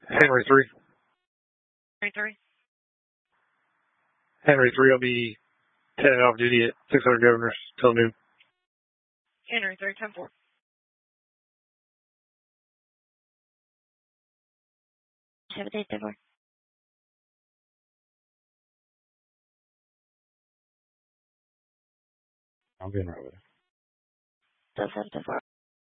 Henry 3. Henry 3. Henry 3 will be headed off duty at 600 Governors till noon. Henry 3, 10-4. Have a date, 10-4. I'm getting right with it. Still 7-4.